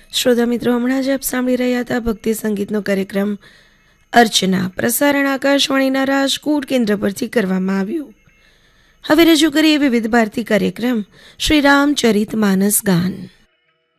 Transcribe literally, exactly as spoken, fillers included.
શ્રોતા મિત્રો, હમણાં જ આપ સાંભળી રહ્યા હતા ભક્તિ સંગીતનો કાર્યક્રમ અર્ચના. પ્રસારણ આકાશવાણીના રાજકોટ કેન્દ્ર પરથી કરવામાં આવ્યું. હવે રજૂ કરીએ વિવિધ ભારતી કાર્યક્રમ શ્રી રામચરિત માનસ ગાન.